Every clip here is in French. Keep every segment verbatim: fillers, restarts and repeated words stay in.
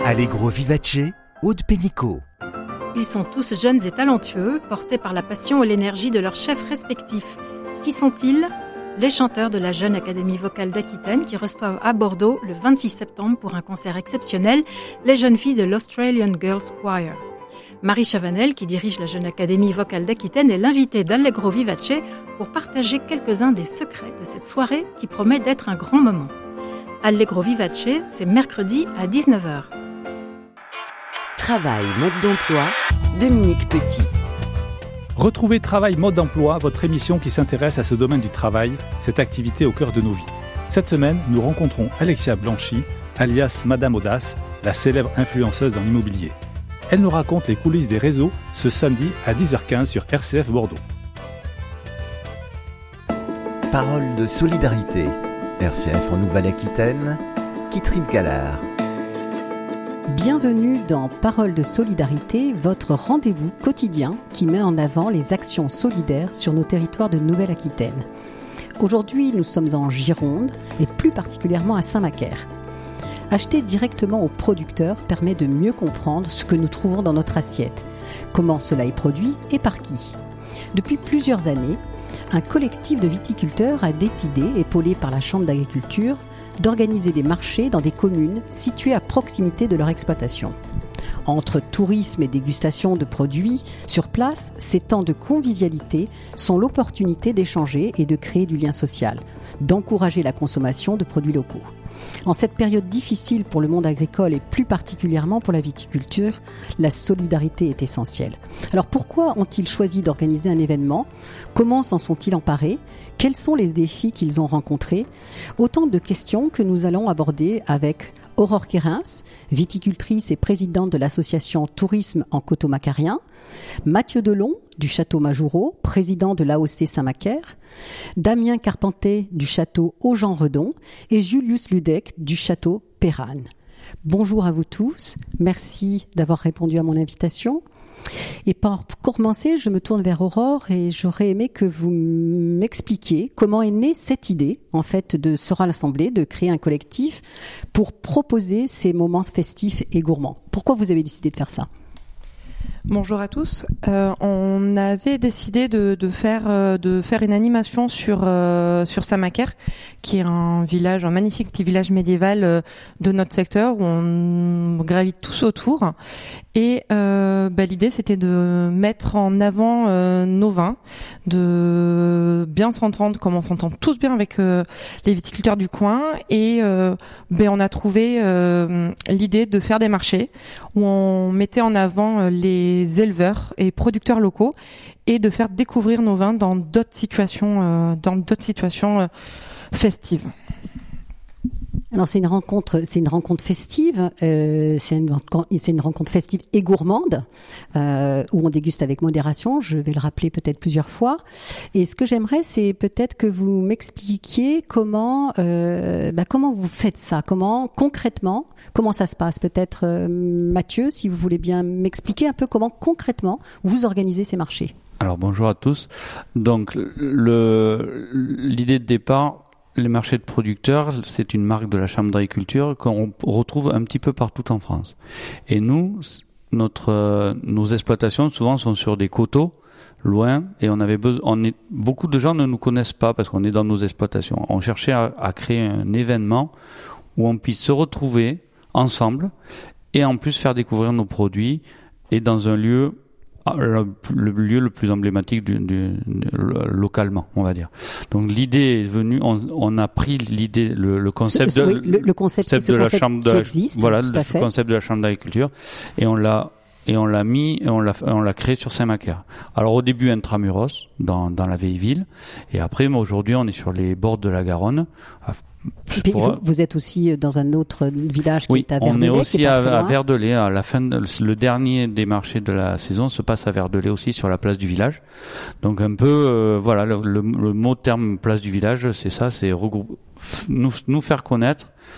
Allegro Vivace, Aude Pénicaud. Ils sont tous jeunes et talentueux, portés par la passion et l'énergie de leurs chefs respectifs. Qui sont-ils ? Les chanteurs de la Jeune Académie Vocale d'Aquitaine qui reçoivent à Bordeaux le vingt-six septembre pour un concert exceptionnel les jeunes filles de l'Australian Girls Choir. Marie Chavanel, qui dirige la Jeune Académie Vocale d'Aquitaine, est l'invitée d'Allegro Vivace pour partager quelques-uns des secrets de cette soirée qui promet d'être un grand moment. Allegro Vivace, c'est mercredi à dix-neuf heures. Travail, mode d'emploi, Dominique Petit. Retrouvez Travail Mode d'Emploi, votre émission qui s'intéresse à ce domaine du travail, cette activité au cœur de nos vies. Cette semaine, nous rencontrons Alexia Blanchy, alias Madame Audace, la célèbre influenceuse dans l'immobilier. Elle nous raconte les coulisses des réseaux ce samedi à dix heures quinze sur R C F Bordeaux. Parole de solidarité. R C F en Nouvelle-Aquitaine, Kitrin Gallard. Bienvenue dans Parole de solidarité, votre rendez-vous quotidien qui met en avant les actions solidaires sur nos territoires de Nouvelle-Aquitaine. Aujourd'hui, nous sommes en Gironde et plus particulièrement à Saint-Macaire. Acheter directement aux producteurs permet de mieux comprendre ce que nous trouvons dans notre assiette, comment cela est produit et par qui. Depuis plusieurs années, un collectif de viticulteurs a décidé, épaulé par la Chambre d'agriculture, d'organiser des marchés dans des communes situées à proximité de leur exploitation. Entre tourisme et dégustation de produits sur place, ces temps de convivialité sont l'opportunité d'échanger et de créer du lien social, d'encourager la consommation de produits locaux. En cette période difficile pour le monde agricole et plus particulièrement pour la viticulture, la solidarité est essentielle. Alors pourquoi ont-ils choisi d'organiser un événement ? Comment s'en sont-ils emparés ? Quels sont les défis qu'ils ont rencontrés ? Autant de questions que nous allons aborder avec Aurore Quérins, viticultrice et présidente de l'association Tourisme en Coteaux-Macarien, Mathieu Delon du Château Majoureau, président de l'A O C Saint-Macaire, Damien Carpentier du Château Aujean-Redon et Julius Ludec du Château Pérane. Bonjour à vous tous, merci d'avoir répondu à mon invitation. Et pour commencer, je me tourne vers Aurore et j'aurais aimé que vous m'expliquiez comment est née cette idée, en fait, de se rassembler, de créer un collectif pour proposer ces moments festifs et gourmands. Pourquoi vous avez décidé de faire ça ? Bonjour à tous. Euh, on avait décidé de, de faire euh, de faire une animation sur euh, sur Saint-Macaire, qui est un village, un magnifique petit village médiéval euh, de notre secteur où on gravite tous autour. Et euh, bah, l'idée, c'était de mettre en avant euh, nos vins, de bien s'entendre, comme on s'entend tous bien avec euh, les viticulteurs du coin. Et euh, bah, on a trouvé euh, l'idée de faire des marchés où on mettait en avant les éleveurs et producteurs locaux et de faire découvrir nos vins dans d'autres situations, euh, dans d'autres situations euh, festives. Alors c'est une rencontre, c'est une rencontre festive, euh, c'est, une, c'est une rencontre festive et gourmande euh, où on déguste avec modération. Je vais le rappeler peut-être plusieurs fois. Et ce que j'aimerais, c'est peut-être que vous m'expliquiez comment, euh, bah, comment vous faites ça, comment concrètement, comment ça se passe. Peut-être euh, Mathieu, si vous voulez bien m'expliquer un peu comment concrètement vous organisez ces marchés. Alors bonjour à tous. Donc le, l'idée de départ. Les marchés de producteurs, c'est une marque de la Chambre d'agriculture qu'on retrouve un petit peu partout en France. Et nous, notre, euh, nos exploitations souvent sont sur des coteaux, loin, et on avait besoin, on est, beaucoup de gens ne nous connaissent pas parce qu'on est dans nos exploitations. On cherchait à, à créer un événement où on puisse se retrouver ensemble et en plus faire découvrir nos produits et dans un lieu Le, le lieu le plus emblématique du, du, du, localement, on va dire. Donc l'idée est venue, on, on a pris l'idée, le, le concept ce, ce, de, oui, le, le concept, concept de la chambre de, existe, voilà, le concept de la chambre d'agriculture, et on l'a et on l'a mis et on l'a on l'a créé sur Saint-Macaire. Alors au début intramuros dans dans la vieille ville, et après aujourd'hui on est sur les bords de la Garonne. Et puis, vous, vous êtes aussi dans un autre village qui oui, est à Verdelais. On est aussi à, à Verdelais. À la fin, de, le dernier des marchés de la saison se passe à Verdelais aussi sur la place du village. Donc un peu, euh, voilà, le, le, le mot terme place du village, c'est ça, c'est regroupe, nous, nous faire connaître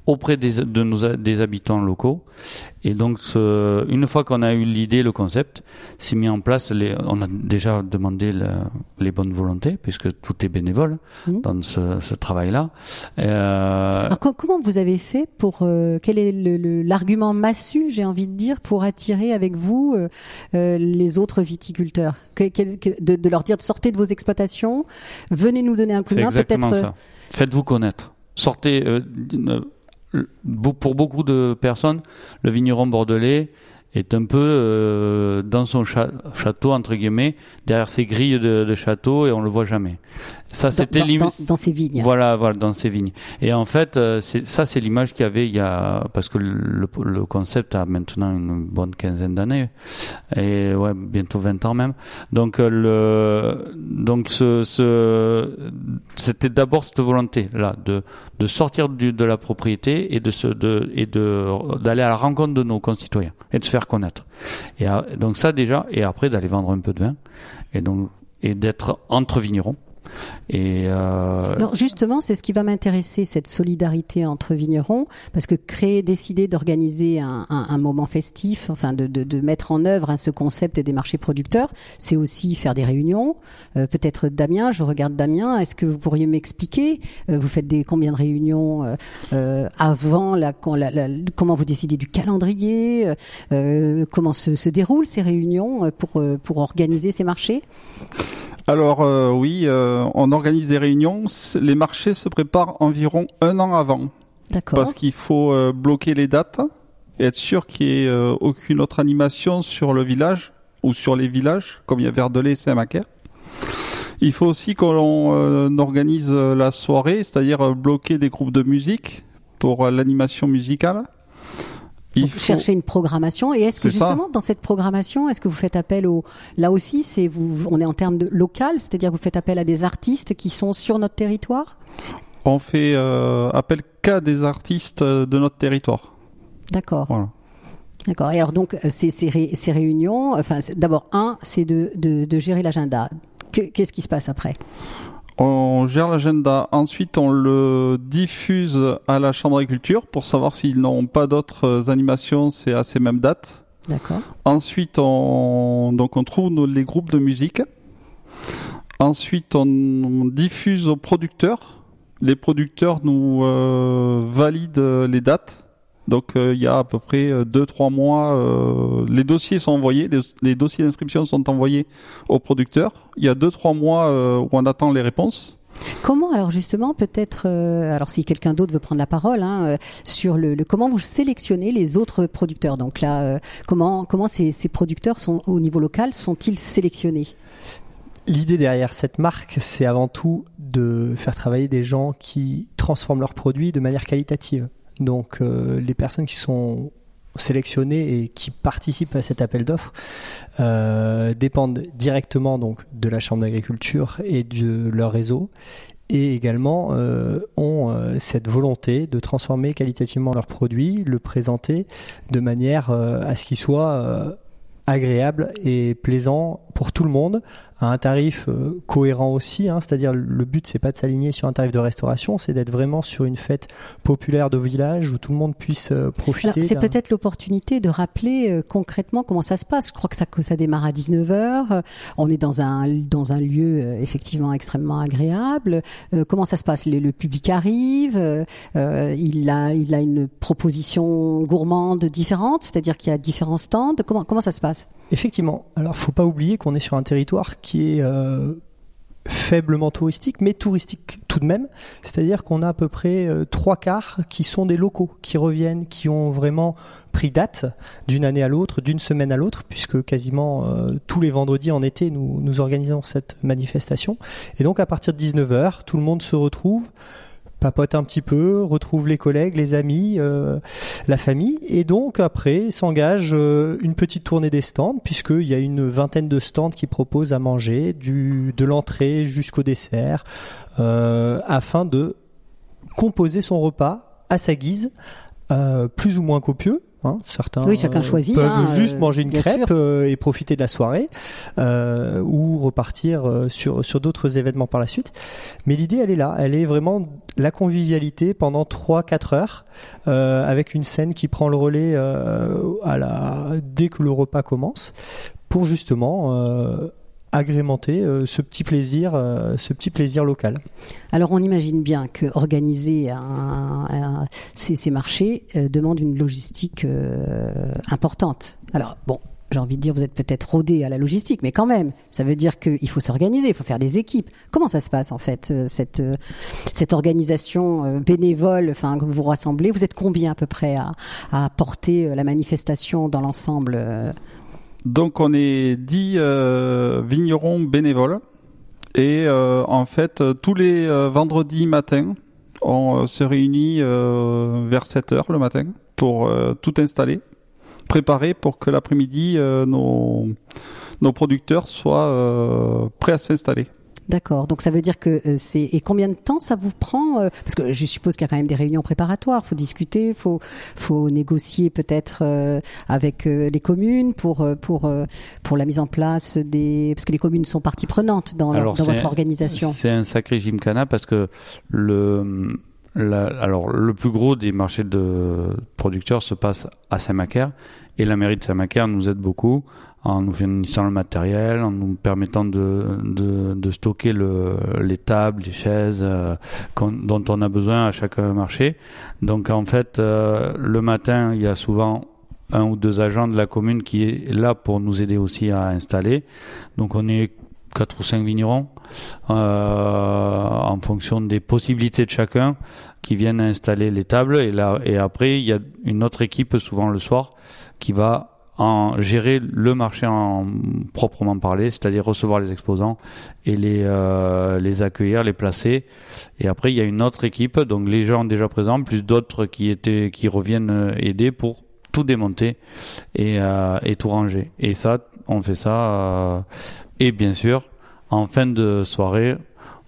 auprès des, de nos, des habitants locaux. Et donc, ce, une fois qu'on a eu l'idée, le concept, c'est mis en place, les, on a déjà demandé le, les bonnes volontés, puisque tout est bénévole mmh. dans ce, ce travail-là. Euh, Alors, comment vous avez fait pour, euh, quel est le, le, l'argument massu, j'ai envie de dire, pour attirer avec vous euh, euh, les autres viticulteurs, que, que, de, de leur dire, sortez de vos exploitations, venez nous donner un coup de main, peut-être. C'est exactement ça. Faites-vous connaître. Sortez... Euh, euh, pour beaucoup de personnes, le vigneron bordelais est un peu euh, dans son cha- château, entre guillemets, derrière ses grilles de, de château, et on le voit jamais. Ça, dans, c'était dans, l'im... dans, dans ses vignes. Voilà, voilà, dans ses vignes. Et en fait, euh, c'est, ça, c'est l'image qu'il y avait il y a, parce que le, le concept a maintenant une bonne quinzaine d'années, et ouais, bientôt vingt ans même. Donc, euh, le, donc, ce, ce, c'était d'abord cette volonté-là, de, de sortir du, de la propriété et de se, de, et de, d'aller à la rencontre de nos concitoyens et de se faire connaître. Et donc ça déjà, et après d'aller vendre un peu de vin, et donc et d'être entre vignerons. Et euh... Alors justement, c'est ce qui va m'intéresser, cette solidarité entre vignerons, parce que créer, décider d'organiser un, un, un moment festif, enfin de, de, de mettre en œuvre hein, ce concept des marchés producteurs, c'est aussi faire des réunions. Euh, peut-être Damien, je regarde Damien, est-ce que vous pourriez m'expliquer, euh, vous faites des combien de réunions euh, euh, avant, la, la, la, comment vous décidez du calendrier, euh, comment se, se déroulent ces réunions pour, pour organiser ces marchés? Alors euh, oui, euh, on organise des réunions. Les marchés se préparent environ un an avant. D'accord. Parce qu'il faut euh, bloquer les dates et être sûr qu'il n'y ait euh, aucune autre animation sur le village ou sur les villages, comme il y a Verdelais et Saint-Macaire. Il faut aussi qu'on euh, organise la soirée, c'est-à-dire euh, bloquer des groupes de musique pour euh, l'animation musicale. Donc, faut... chercher une programmation. Et est-ce que c'est justement ça. Dans cette programmation, est-ce que vous faites appel au, là aussi, c'est vous, on est en termes de local, c'est-à-dire que vous faites appel à des artistes qui sont sur notre territoire? On fait euh, appel qu'à des artistes de notre territoire. D'accord. Voilà. D'accord. Et alors donc ces, ces, ré, ces réunions, enfin d'abord un, c'est de, de, de gérer l'agenda. Que, qu'est-ce qui se passe après? On gère l'agenda. Ensuite, on le diffuse à la Chambre d'agriculture pour savoir s'ils n'ont pas d'autres animations, c'est à ces mêmes dates. D'accord. Ensuite, on, donc on trouve nos, les groupes de musique. Ensuite, on, on diffuse aux producteurs. Les producteurs nous euh, valident les dates. Donc, il euh, y a à peu près deux trois mois, euh, les dossiers sont envoyés, les, les dossiers d'inscription sont envoyés aux producteurs. Il y a deux trois mois euh, où on attend les réponses. Comment alors justement peut-être, euh, alors si quelqu'un d'autre veut prendre la parole, hein, euh, sur le, le comment vous sélectionnez les autres producteurs. Donc là, euh, comment comment ces, ces producteurs sont au niveau local sont-ils sélectionnés? L'idée derrière cette marque, c'est avant tout de faire travailler des gens qui transforment leurs produits de manière qualitative. Donc euh, les personnes qui sont sélectionnées et qui participent à cet appel d'offres euh, dépendent directement donc de la Chambre d'agriculture et de leur réseau, et également euh, ont euh, cette volonté de transformer qualitativement leurs produits, le présenter de manière euh, à ce qu'il soit euh, agréable et plaisant pour tout le monde, à un tarif euh, cohérent aussi, hein, c'est-à-dire le but c'est pas de s'aligner sur un tarif de restauration, c'est d'être vraiment sur une fête populaire de village où tout le monde puisse euh, profiter. Alors, c'est d'un... peut-être l'opportunité de rappeler euh, concrètement comment ça se passe. Je crois que ça, que ça démarre à dix-neuf heures, on est dans un, dans un lieu euh, effectivement extrêmement agréable. Euh, comment ça se passe? le, le public arrive, euh, il, a, il a une proposition gourmande différente, c'est-à-dire qu'il y a différents stands. Comment, comment ça se passe? Effectivement. Alors, faut pas oublier qu'on est sur un territoire qui est euh, faiblement touristique, mais touristique tout de même. C'est-à-dire qu'on a à peu près euh, trois quarts qui sont des locaux, qui reviennent, qui ont vraiment pris date d'une année à l'autre, d'une semaine à l'autre, puisque quasiment euh, tous les vendredis en été, nous, nous organisons cette manifestation. Et donc, à partir de dix-neuf heures, tout le monde se retrouve, papote un petit peu, retrouve les collègues, les amis, euh, la famille, et donc après s'engage euh, une petite tournée des stands, puisqu'il y a une vingtaine de stands qui proposent à manger, du, de l'entrée jusqu'au dessert, euh, afin de composer son repas à sa guise, euh, plus ou moins copieux. Hein, certains oui, chacun choisit, peuvent hein, juste euh, manger une bien crêpe sûr. euh, et profiter de la soirée euh, ou repartir euh, sur, sur d'autres événements par la suite. Mais l'idée, elle est là. Elle est vraiment la convivialité pendant trois quatre heures euh, avec une scène qui prend le relais euh, à la, dès que le repas commence pour justement euh, agrémenter euh, ce petit plaisir, euh, ce petit plaisir local. Alors on imagine bien que organiser un, un, ces, ces marchés euh, demande une logistique euh, importante. Alors bon, j'ai envie de dire, vous êtes peut-être rodé à la logistique, mais quand même, ça veut dire qu'il faut s'organiser, il faut faire des équipes. Comment ça se passe en fait, euh, cette, euh, cette organisation euh, bénévole, enfin, que vous vous rassemblez? Vous êtes combien à peu près à, à porter euh, la manifestation dans l'ensemble euh Donc on est dix euh, vignerons bénévoles et euh, en fait tous les euh, vendredis matins on euh, se réunit euh, vers sept heures le matin pour euh, tout installer, préparer pour que l'après-midi euh, nos, nos producteurs soient euh, prêts à s'installer. D'accord. Donc ça veut dire que euh, c'est et combien de temps ça vous prend euh, parce que je suppose qu'il y a quand même des réunions préparatoires, faut discuter, faut faut négocier peut-être euh, avec euh, les communes pour euh, pour euh, pour la mise en place des parce que les communes sont partie prenante dans, alors dans votre un, organisation. C'est un sacré gymkhana parce que le la, alors le plus gros des marchés de producteurs se passe à Saint-Macaire et la mairie de Saint-Macaire nous aide beaucoup en nous fournissant le matériel, en nous permettant de, de, de stocker le, les tables, les chaises euh, dont on a besoin à chaque marché. Donc en fait, euh, le matin, il y a souvent un ou deux agents de la commune qui est là pour nous aider aussi à installer. Donc on est quatre ou cinq vignerons euh, en fonction des possibilités de chacun qui viennent installer les tables. Et, là, et après, il y a une autre équipe, souvent le soir, qui va en gérer le marché en proprement parler, c'est-à-dire recevoir les exposants et les euh, les accueillir, les placer. Et après, il y a une autre équipe, donc les gens déjà présents, plus d'autres qui étaient qui reviennent aider pour tout démonter et euh, et tout ranger. Et ça, on fait ça. Euh, et bien sûr, en fin de soirée,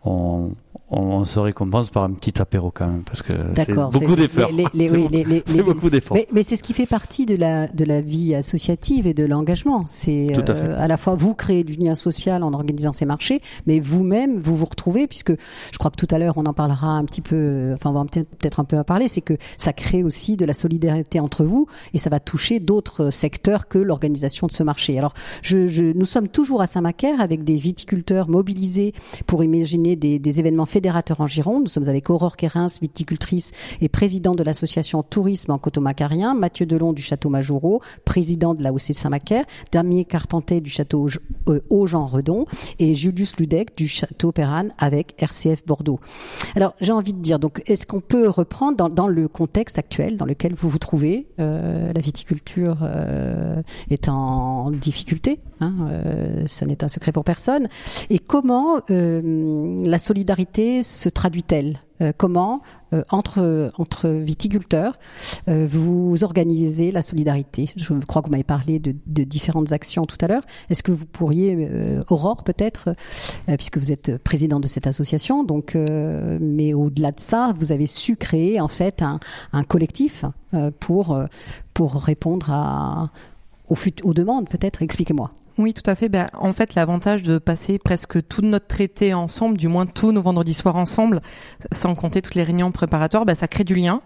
on on se récompense par un petit apéro quand même parce que D'accord, c'est beaucoup c'est d'efforts. Les, les, c'est oui, beaucoup, les, les, c'est les, beaucoup d'efforts. Mais, mais c'est ce qui fait partie de la de la vie associative et de l'engagement. C'est Tout à, euh, à la fois vous créez du lien social en organisant ces marchés, mais vous-même vous vous retrouvez puisque je crois que tout à l'heure on en parlera un petit peu. Enfin, on va peut-être un peu en parler. C'est que ça crée aussi de la solidarité entre vous et ça va toucher d'autres secteurs que l'organisation de ce marché. Alors, je, je, nous sommes toujours à Saint-Macaire avec des viticulteurs mobilisés pour imaginer des, des événements fédérateurs en Gironde. Nous sommes avec Aurore Kérins, viticultrice et présidente de l'association Tourisme en Coteau-Macarien, Mathieu Delon du Château Majoureau, président de l'A O C Saint-Macaire, Damien Carpentet du Château Haut-Jean-Redon et Julius Ludec du Château Perrane avec R C F Bordeaux. Alors, j'ai envie de dire, donc, est-ce qu'on peut reprendre dans, dans le contexte actuel dans lequel vous vous trouvez, euh, la viticulture euh, est en difficulté, hein, euh, ça n'est un secret pour personne, et comment euh, la solidarité se traduit-elle? Euh, comment, euh, entre, entre viticulteurs, euh, vous organisez la solidarité? Je crois que vous m'avez parlé de, de différentes actions tout à l'heure. Est-ce que vous pourriez, euh, Aurore peut-être, euh, puisque vous êtes présidente de cette association, donc, euh, mais au-delà de ça, vous avez su créer en fait un, un collectif euh, pour, pour répondre à, aux, fut- aux demandes peut-être. Expliquez-moi. Oui, tout à fait. Ben, en fait, l'avantage de passer presque tout notre traité ensemble, du moins tous nos vendredis soirs ensemble, sans compter toutes les réunions préparatoires, ben, ça crée du lien,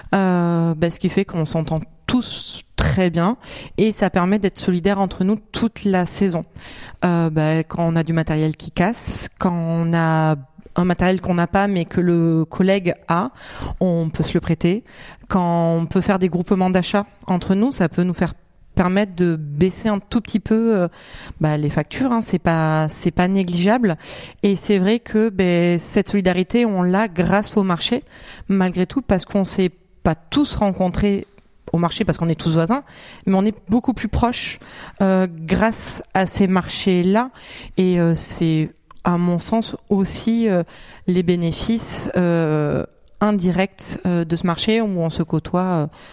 euh, ben, ce qui fait qu'on s'entend tous très bien et ça permet d'être solidaires entre nous toute la saison. Euh, ben, quand on a du matériel qui casse, quand on a un matériel qu'on n'a pas mais que le collègue a, on peut se le prêter. Quand on peut faire des groupements d'achat entre nous, ça peut nous faire permettre de baisser un tout petit peu euh, bah, les factures, hein, c'est pas c'est pas négligeable et c'est vrai que ben, cette solidarité on l'a grâce au marché malgré tout parce qu'on s'est pas tous rencontrés au marché parce qu'on est tous voisins, mais on est beaucoup plus proches euh, grâce à ces marchés-là et euh, c'est à mon sens aussi euh, les bénéfices euh, indirects euh, de ce marché où on se côtoie euh,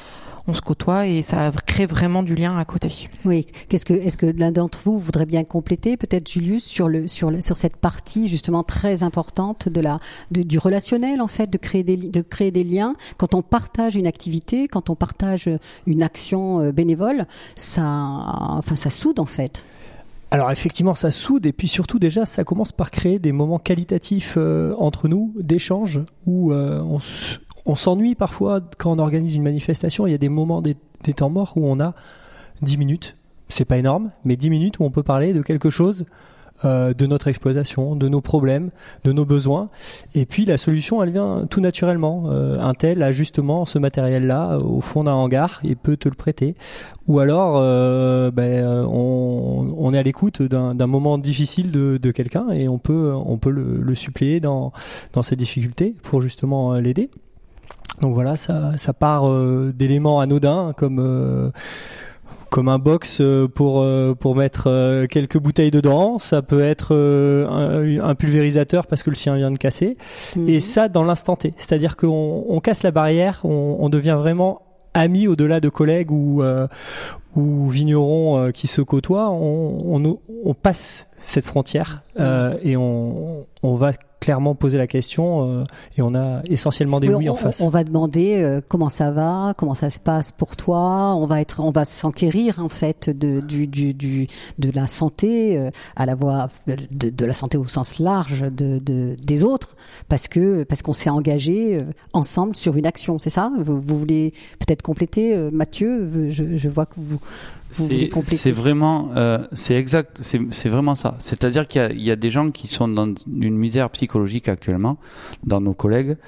on se côtoie et ça crée vraiment du lien à côté. Oui. Qu'est-ce que, est-ce que l'un d'entre vous voudrait bien compléter, peut-être Julius, sur le, sur le, sur cette partie justement très importante de la, de, du relationnel en fait, de créer des, de créer des liens. Quand on partage une activité, quand on partage une action bénévole, ça, enfin, ça soude en fait. Alors effectivement, ça soude et puis surtout déjà, ça commence par créer des moments qualitatifs euh, entre nous, d'échange, où euh, on, s- on s'ennuie parfois quand on organise une manifestation. Il y a des moments, des, des temps morts où on a dix minutes. C'est pas énorme, mais dix minutes où on peut parler de quelque chose, euh, de notre exploitation, de nos problèmes, de nos besoins. Et puis la solution, elle vient tout naturellement. Euh, un tel a justement ce matériel-là au fond d'un hangar, il peut te le prêter. Ou alors, euh, ben, on, on est à l'écoute d'un, d'un moment difficile de, de quelqu'un et on peut, on peut le, le suppléer dans, dans ses difficultés pour justement l'aider. Donc voilà, ça, ça part euh, d'éléments anodins comme euh, comme un box pour euh, pour mettre euh, quelques bouteilles dedans. Ça peut être euh, un, un pulvérisateur parce que le sien vient de casser. Mmh. Et ça dans l'instant T. C'est-à-dire qu'on on casse la barrière, on, on devient vraiment amis au-delà de collègues ou euh, ou vignerons euh, qui se côtoient. On, on, on passe cette frontière euh, et on, on va clairement poser la question euh, et on a essentiellement des oui, oui on, en face. On va demander euh, comment ça va, comment ça se passe pour toi. On va être, on va s'enquérir en fait de du du, du de la santé euh, à la voie de, de la santé au sens large de, de des autres parce que parce qu'on s'est engagé euh, ensemble sur une action. C'est ça? Vous, vous voulez peut-être compléter, euh, Mathieu? Je, je vois que vous. Vous c'est, c'est vraiment, euh, c'est exact, c'est, c'est vraiment ça. C'est-à-dire qu'il y a, il y a des gens qui sont dans une misère psychologique actuellement, dans nos collègues,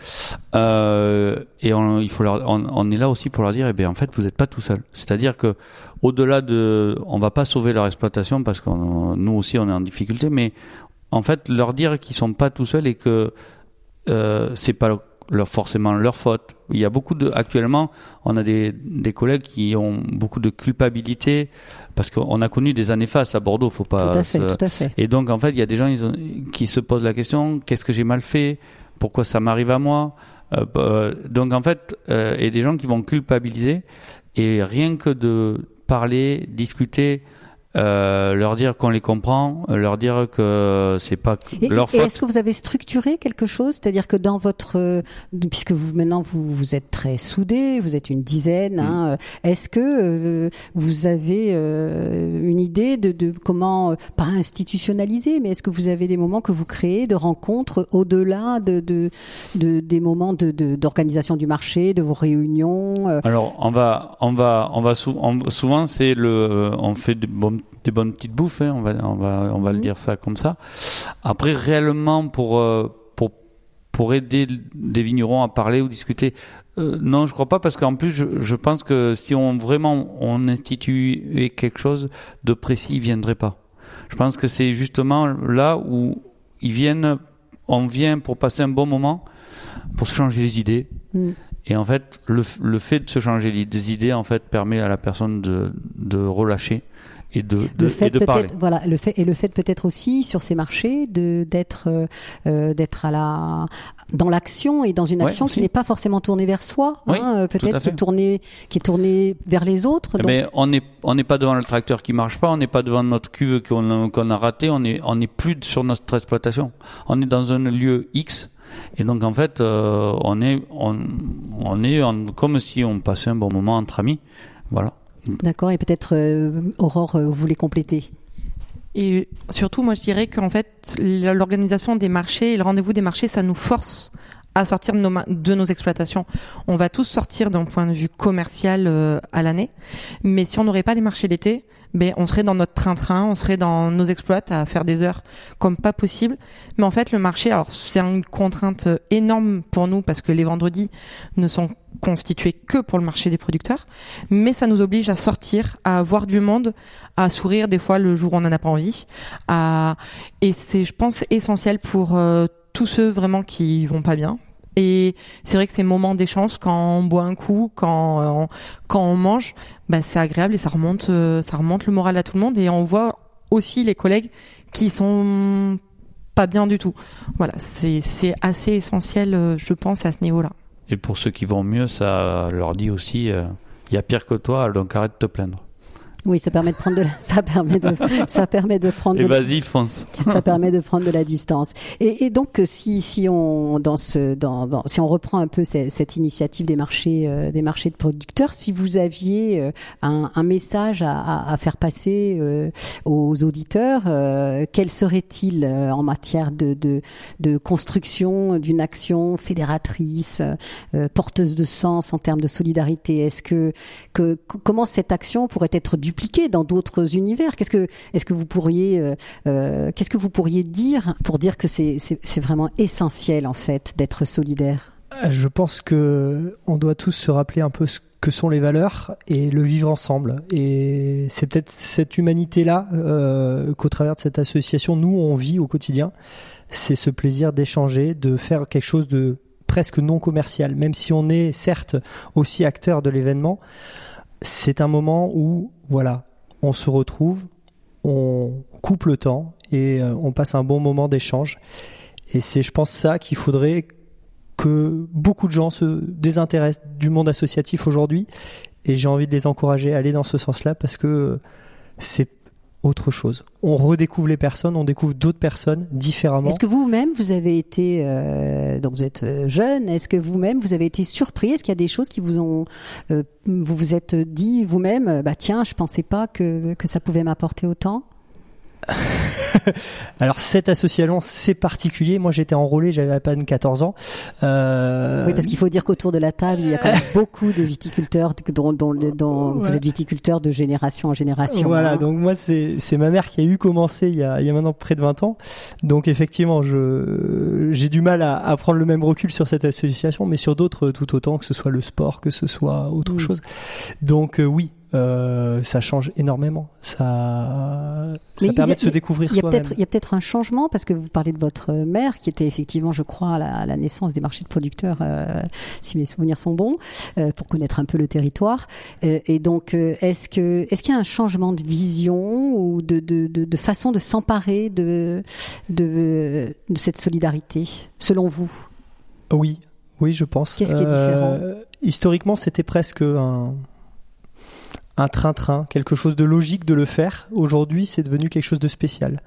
euh, et on, il faut leur, on, on est là aussi pour leur dire, eh bien, en fait, vous n'êtes pas tout seul. C'est-à-dire que, au-delà de, on va pas sauver leur exploitation parce que nous aussi on est en difficulté, mais en fait, leur dire qu'ils sont pas tout seuls et que euh, c'est pas leur, forcément leur faute. Il y a beaucoup de, actuellement, on a des, des collègues qui ont beaucoup de culpabilité parce qu'on a connu des années fastes à Bordeaux, faut pas. Tout à fait, se... tout à fait. Et donc, en fait, il y a des gens ils ont, qui se posent la question, qu'est-ce que j'ai mal fait? Pourquoi ça m'arrive à moi? euh, euh, Donc, en fait, euh, et des gens qui vont culpabiliser et rien que de parler, discuter, Euh, leur dire qu'on les comprend, leur dire que c'est pas et, leur et faute. Est-ce que vous avez structuré quelque chose, c'est-à-dire que dans votre, euh, puisque vous maintenant vous vous êtes très soudés, vous êtes une dizaine, mmh. hein, est-ce que euh, vous avez euh, une idée de, de comment, euh, pas institutionnaliser, mais est-ce que vous avez des moments que vous créez de rencontres au-delà de, de, de des moments de, de d'organisation du marché, de vos réunions? euh... Alors on va on va on va sou- on, souvent c'est le on fait des bonnes des bonnes petites bouffes, hein, on va on va on va mmh. le dire ça comme ça. Après réellement pour euh, pour pour aider des vignerons à parler ou discuter, euh, non je crois pas parce qu'en plus je, je pense que si on vraiment on instituait quelque chose de précis, ils viendraient pas. Je pense que c'est justement là où ils viennent, on vient pour passer un bon moment, pour se changer les idées. Mmh. Et en fait, le, le fait de se changer les idées, en fait, permet à la personne de, de relâcher et de, de, le fait et de parler. Voilà, le fait et le fait peut-être aussi sur ces marchés de d'être euh, d'être à la dans l'action et dans une action ouais, qui n'est pas forcément tournée vers soi, oui, hein, peut-être qui est tournée qui est tournée vers les autres. Eh donc... ben, on n'est on n'est pas devant le tracteur qui marche pas, on n'est pas devant notre cuve qu'on, qu'on a raté, on est on est plus sur notre exploitation. On est dans un lieu X. Et donc en fait, euh, on est, on, on est en, comme si on passait un bon moment entre amis, voilà. D'accord. Et peut-être euh, Aurore, euh, vous voulez compléter? Et surtout, moi je dirais qu'en fait, l'organisation des marchés et le rendez-vous des marchés, ça nous force à sortir de nos, de nos exploitations. On va tous sortir d'un point de vue commercial euh, à l'année, mais si on n'aurait pas les marchés l'été, ben on serait dans notre train-train, on serait dans nos exploits à faire des heures comme pas possible. Mais en fait, le marché, alors c'est une contrainte énorme pour nous parce que les vendredis ne sont constitués que pour le marché des producteurs, mais ça nous oblige à sortir, à voir du monde, à sourire des fois le jour où on n'en a pas envie. À... Et c'est, je pense, essentiel pour euh, tous ceux vraiment qui vont pas bien. Et c'est vrai que ces moments d'échange, quand on boit un coup, quand on, quand on mange, bah c'est agréable et ça remonte, ça remonte le moral à tout le monde. Et on voit aussi les collègues qui sont pas bien du tout. Voilà, c'est, c'est assez essentiel, je pense, à ce niveau-là. Et pour ceux qui vont mieux, ça leur dit aussi, euh, il y a pire que toi, donc arrête de te plaindre. Oui, ça permet de prendre de la, ça permet de, ça permet de prendre. Et de vas-y, fonce. Ça permet de prendre de la distance. Et, et donc, si, si on, dans ce, dans, dans, si on reprend un peu cette, cette initiative des marchés, euh, des marchés de producteurs, si vous aviez euh, un, un message à, à, à faire passer euh, aux auditeurs, euh, quel serait-il euh, en matière de, de, de construction d'une action fédératrice, euh, porteuse de sens en termes de solidarité? Est-ce que, que, comment cette action pourrait être dupliquée dans d'autres univers? Qu'est-ce que, est-ce que vous pourriez, euh, euh, qu'est-ce que vous pourriez dire pour dire que c'est, c'est, c'est vraiment essentiel en fait d'être solidaire? Je pense que on doit tous se rappeler un peu ce que sont les valeurs et le vivre ensemble. Et c'est peut-être cette humanité-là euh, qu'au travers de cette association, nous on vit au quotidien. C'est ce plaisir d'échanger, de faire quelque chose de presque non commercial, même si on est certes aussi acteur de l'événement. C'est un moment où, voilà, on se retrouve, on coupe le temps et euh, on passe un bon moment d'échange. Et c'est, je pense, ça qu'il faudrait que beaucoup de gens se désintéressent du monde associatif aujourd'hui. Et j'ai envie de les encourager à aller dans ce sens-là parce que c'est autre chose. On redécouvre les personnes, on découvre d'autres personnes différemment. Est-ce que vous-même, vous avez été, euh, donc vous êtes jeune, est-ce que vous-même, vous avez été surpris? Est-ce qu'il y a des choses qui vous ont, euh, vous vous êtes dit vous-même, bah tiens, je pensais pas que, que ça pouvait m'apporter autant? Alors cette association c'est particulier. Moi j'étais enrôlé, j'avais à peine quatorze ans. Euh... Oui, parce qu'il faut dire qu'autour de la table il y a quand même beaucoup de viticulteurs dont, dont, dont ouais. Vous êtes viticulteur de génération en génération. Voilà, hein. Donc moi c'est, c'est ma mère qui a eu commencé il y a, il y a maintenant près de vingt ans. Donc effectivement je, j'ai du mal à, à prendre le même recul sur cette association, mais sur d'autres tout autant, que ce soit le sport, que ce soit autre mmh. chose. Donc euh, oui. Euh, ça change énormément. Ça, ça permet a, de se découvrir il y a soi-même. Peut-être, il y a peut-être un changement parce que vous parlez de votre mère qui était effectivement, je crois, à la, à la naissance des marchés de producteurs, euh, si mes souvenirs sont bons, euh, pour connaître un peu le territoire. Euh, et donc, euh, est-ce que, est-ce qu'il y a un changement de vision ou de, de, de, de façon de s'emparer de, de, de cette solidarité, selon vous? Oui, oui, je pense. Qu'est-ce qui est différent? euh, Historiquement, c'était presque un un train-train, quelque chose de logique de le faire. Aujourd'hui, c'est devenu quelque chose de spécial.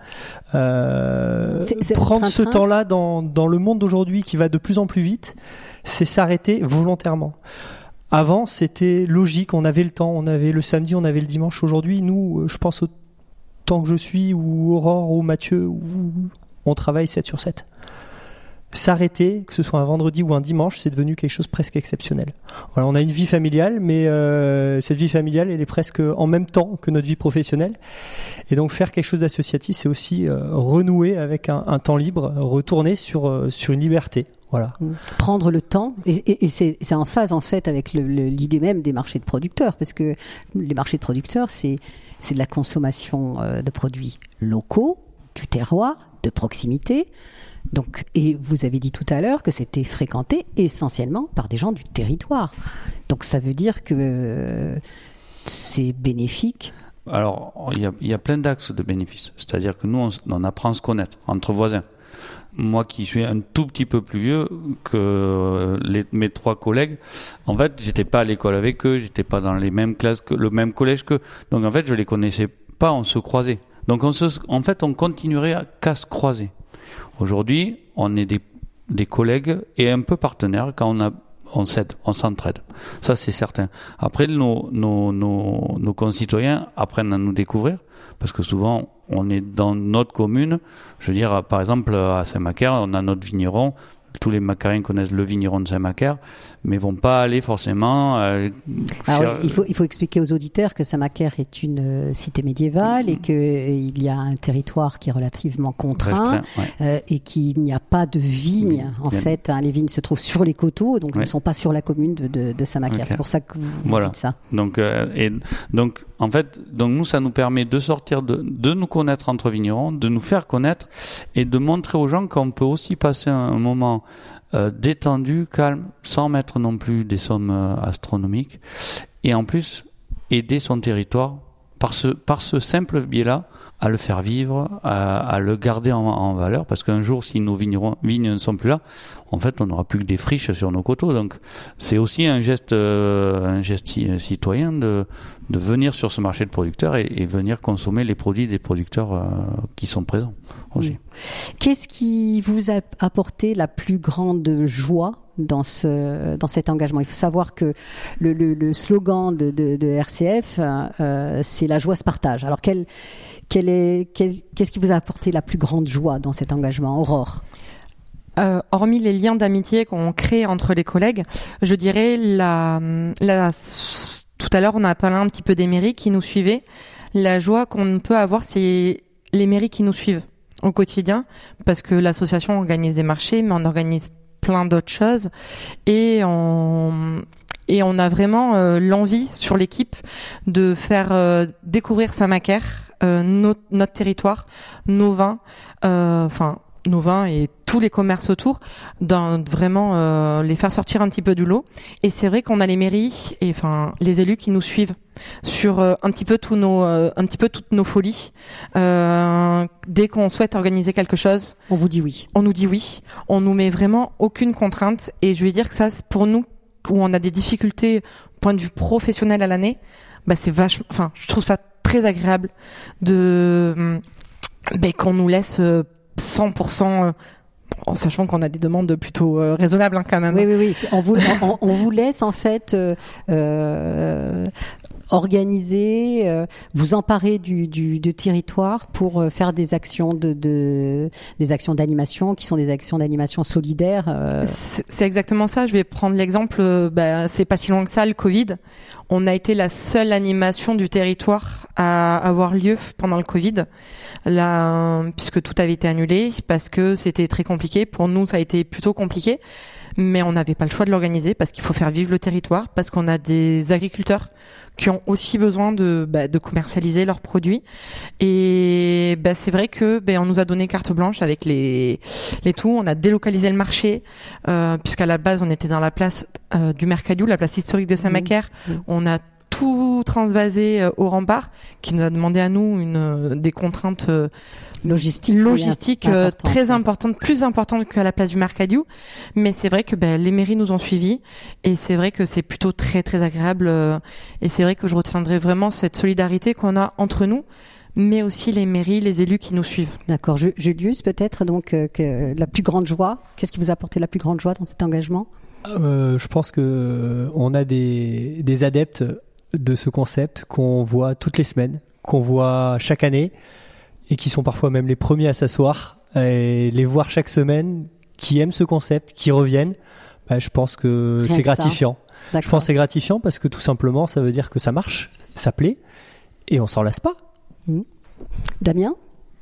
Euh, c'est, c'est prendre ce temps-là dans, dans le monde d'aujourd'hui qui va de plus en plus vite, c'est s'arrêter volontairement. Avant, c'était logique, on avait le temps, on avait le samedi, on avait le dimanche. Aujourd'hui, nous, je pense au temps que je suis, ou Aurore, ou Mathieu, ou on travaille sept sur sept. S'arrêter, que ce soit un vendredi ou un dimanche, c'est devenu quelque chose de presque exceptionnel. Voilà, on a une vie familiale, mais euh, cette vie familiale, elle est presque en même temps que notre vie professionnelle. Et donc faire quelque chose d'associatif, c'est aussi euh, renouer avec un, un temps libre, retourner sur euh, sur une liberté. Voilà. Prendre le temps, et, et, et c'est, c'est en phase en fait avec le, le, l'idée même des marchés de producteurs, parce que les marchés de producteurs, c'est c'est de la consommation euh, de produits locaux, du terroir, de proximité. Donc, et vous avez dit tout à l'heure que c'était fréquenté essentiellement par des gens du territoire. Donc ça veut dire que euh, c'est bénéfique. Alors, il y a, il y a plein d'axes de bénéfices. C'est-à-dire que nous, on, on apprend à se connaître entre voisins. Moi qui suis un tout petit peu plus vieux que les, mes trois collègues, en fait, j'étais pas à l'école avec eux, j'étais pas dans les mêmes classes, que le même collège qu'eux. Donc en fait, je les connaissais pas, on se croisait. Donc on se, en fait, on continuerait à, qu'à se croiser. Aujourd'hui, on est des, des collègues et un peu partenaires quand on, a, on s'aide, on s'entraide. Ça, c'est certain. Après, nos, nos, nos, nos concitoyens apprennent à nous découvrir parce que souvent, on est dans notre commune. Je veux dire, par exemple, à Saint-Macaire, on a notre vigneron. Tous les Macariens connaissent le vigneron de Saint-Macaire, mais vont pas aller forcément. Euh, Alors, cher... il faut il faut expliquer aux auditeurs que Saint-Macaire est une euh, cité médiévale mmh. et que euh, il y a un territoire qui est relativement contraint ouais. euh, et qu'il n'y a pas de vignes. Mmh. En Bien. fait, hein, les vignes se trouvent sur les coteaux, donc ouais. ne sont pas sur la commune de, de, de Saint-Macaire. Okay. C'est pour ça que vous, vous voilà. dites ça. Donc euh, et donc en fait, donc nous, ça nous permet de sortir de de nous connaître entre vignerons, de nous faire connaître et de montrer aux gens qu'on peut aussi passer un, un moment Euh, détendu, calme, sans mettre non plus des sommes euh, astronomiques, et en plus aider son territoire par ce, par ce simple biais-là, à le faire vivre, à, à le garder en, en valeur, parce qu'un jour, si nos vignerons, vignes ne sont plus là, en fait, on n'aura plus que des friches sur nos coteaux. Donc, c'est aussi un geste, euh, un geste citoyen de, de venir sur ce marché de producteurs et, et venir consommer les produits des producteurs euh, qui sont présents aussi. Qu'est-ce qui vous a apporté la plus grande joie dans ce dans cet engagement? Il faut savoir que le, le, le slogan de, de, de R C F, euh, c'est la joie se partage. Alors quel, quel est, quel, qu'est-ce qui vous a apporté la plus grande joie dans cet engagement, Aurore? Euh, hormis les liens d'amitié qu'on crée entre les collègues, je dirais la, la tout à l'heure on a parlé un petit peu des mairies qui nous suivaient. La joie qu'on peut avoir, c'est les mairies qui nous suivent au quotidien, parce que l'association organise des marchés, mais on organise plein d'autres choses, et on et on a vraiment euh, l'envie sur l'équipe de faire euh, découvrir Saint-Macaire, euh, notre, notre territoire, nos vins, euh, enfin nos vins et tous les commerces autour, dans vraiment euh, les faire sortir un petit peu du lot. Et c'est vrai qu'on a les mairies et enfin les élus qui nous suivent sur euh, un petit peu tous nos euh, un petit peu toutes nos folies. Euh, dès qu'on souhaite organiser quelque chose, on vous dit oui. On nous dit oui. On nous met vraiment aucune contrainte. Et je vais dire que ça, c'est pour nous où on a des difficultés point de vue professionnel à l'année, bah c'est vachement. Enfin, je trouve ça très agréable de bah, qu'on nous laisse euh, cent pour cent. Euh, en sachant qu'on a des demandes plutôt euh, raisonnables hein, quand même. Oui, oui, oui. On vous, on, on vous laisse en fait euh, euh, organiser, euh, vous emparer du, du, du territoire pour faire des actions de, de des actions d'animation qui sont des actions d'animation solidaire. Euh. C'est, c'est exactement ça. Je vais prendre l'exemple. Euh, bah, c'est pas si loin que ça, le Covid. On a été la seule animation du territoire à avoir lieu pendant le Covid, là, puisque tout avait été annulé parce que c'était très compliqué. Pour nous, ça a été plutôt compliqué, mais on n'avait pas le choix de l'organiser parce qu'il faut faire vivre le territoire, parce qu'on a des agriculteurs qui ont aussi besoin de, bah, de commercialiser leurs produits. Et bah, c'est vrai que bah, on nous a donné carte blanche avec les, les tout. On a délocalisé le marché, euh, puisqu'à la base, on était dans la place euh, du Mercadiou, la place historique de Saint-Macaire. Mmh. Mmh. On a tout transvasé euh, au rempart, qui nous a demandé à nous une, euh, des contraintes euh, logistiques logistique, euh, importante, très oui. importantes, plus importantes qu'à la place du Mercadiou. Mais c'est vrai que ben, les mairies nous ont suivis et c'est vrai que c'est plutôt très très agréable. Euh, et c'est vrai que je retiendrai vraiment cette solidarité qu'on a entre nous, mais aussi les mairies, les élus qui nous suivent. D'accord. Julius, peut-être donc euh, que la plus grande joie. Qu'est-ce qui vous a apporté la plus grande joie dans cet engagement? euh, Je pense que on a des, des adeptes de ce concept qu'on voit toutes les semaines, qu'on voit chaque année, et qui sont parfois même les premiers à s'asseoir et les voir chaque semaine, qui aiment ce concept, qui reviennent. Bah, je pense que Rien c'est que gratifiant. Je pense que c'est gratifiant parce que tout simplement, ça veut dire que ça marche, ça plaît, et on s'en lasse pas. Mmh. Damien ?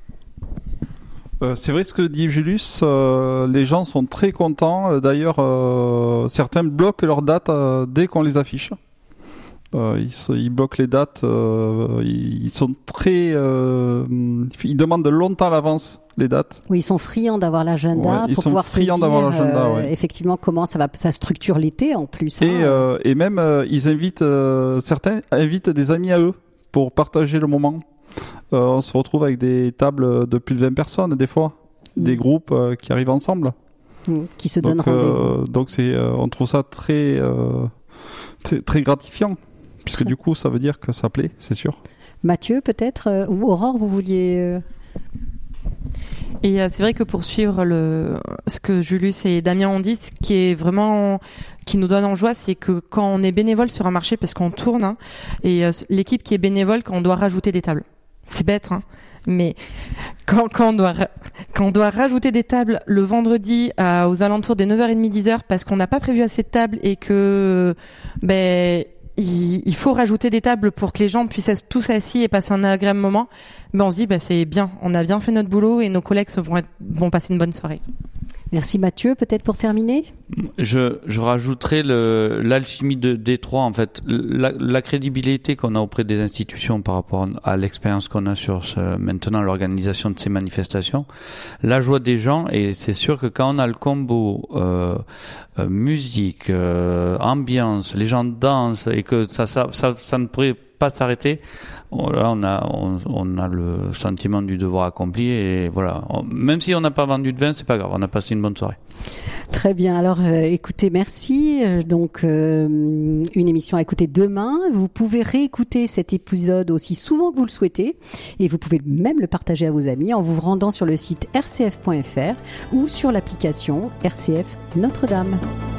Euh, c'est vrai ce que dit Julius, euh, les gens sont très contents. D'ailleurs, euh, certains bloquent leurs dates euh, dès qu'on les affiche. Euh, ils, se, ils bloquent les dates, euh, ils, ils sont très, euh, ils demandent de longtemps à l'avance les dates. Oui, ils sont friands d'avoir l'agenda ouais, pour pouvoir se dire l'agenda, euh, ouais. effectivement comment ça va, ça structure l'été en plus. Et, hein. euh, et même euh, ils invitent, euh, certains invitent des amis à eux pour partager le moment. Euh, on se retrouve avec des tables de plus de vingt personnes des fois, mmh. des groupes euh, qui arrivent ensemble, mmh. qui se donnent donc, rendez-vous. Euh, donc c'est, euh, on trouve ça très, euh, très, très gratifiant. Puisque du coup, ça veut dire que ça plaît, c'est sûr. Mathieu, peut-être, euh, ou Aurore, vous vouliez... Euh... Et euh, c'est vrai que pour suivre le, ce que Julius et Damien ont dit, ce qui est vraiment, qui nous donne en joie, c'est que quand on est bénévole sur un marché, parce qu'on tourne, hein, et euh, l'équipe qui est bénévole, quand on doit rajouter des tables. C'est bête, hein. Mais quand, quand, on doit, quand on doit rajouter des tables le vendredi à, aux alentours des neuf heures trente, dix heures, parce qu'on n'a pas prévu assez de tables et que, ben, il faut rajouter des tables pour que les gens puissent être tous assis et passer un agréable moment, ben on se dit ben c'est bien, on a bien fait notre boulot et nos collègues vont, être, vont passer une bonne soirée. Merci Mathieu. Peut-être pour terminer, Je, je rajouterais le, l'alchimie de Détroit, en fait. La, la crédibilité qu'on a auprès des institutions par rapport à l'expérience qu'on a sur ce, maintenant l'organisation de ces manifestations. La joie des gens, et c'est sûr que quand on a le combo euh, euh, musique, euh, ambiance, les gens dansent, et que ça, ça, ça, ça ne pourrait pas s'arrêter, là on a on, on a le sentiment du devoir accompli et voilà, on, même si on n'a pas vendu de vin, c'est pas grave, on a passé une bonne soirée. Très bien, alors euh, écoutez, merci. Donc euh, une émission à écouter demain. Vous pouvez réécouter cet épisode aussi souvent que vous le souhaitez et vous pouvez même le partager à vos amis en vous rendant sur le site r c f point f r ou sur l'application R C F Notre-Dame.